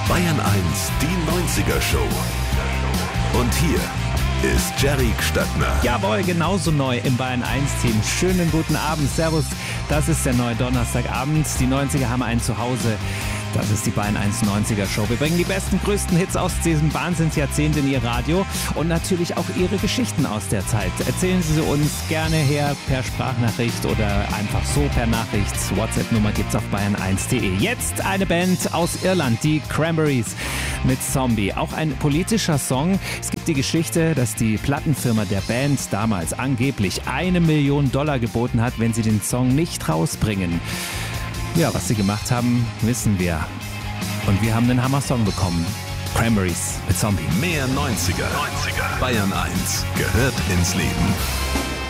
Bayern 1, die 90er Show. Und hier ist Jerry Gstattner. Jawohl, genauso neu im Bayern 1 Team. Schönen guten Abend, servus. Das ist der neue Donnerstagabend. Die 90er haben ein Zuhause. Das ist die Bayern 1 90er Show. Wir bringen die besten, größten Hits aus diesem Wahnsinnsjahrzehnt in Ihr Radio und natürlich auch Ihre Geschichten aus der Zeit. Erzählen Sie uns gerne her per Sprachnachricht oder einfach so per Nachricht. WhatsApp-Nummer gibt's auf bayern1.de. Jetzt eine Band aus Irland, die Cranberries mit Zombie. Auch ein politischer Song. Es gibt die Geschichte, dass die Plattenfirma der Band damals angeblich $1 Million geboten hat, wenn sie den Song nicht rausbringen. Ja, was sie gemacht haben, wissen wir. Und wir haben einen Hammer-Song bekommen. Cranberries mit Zombie. Mehr 90er. Bayern 1 gehört ins Leben.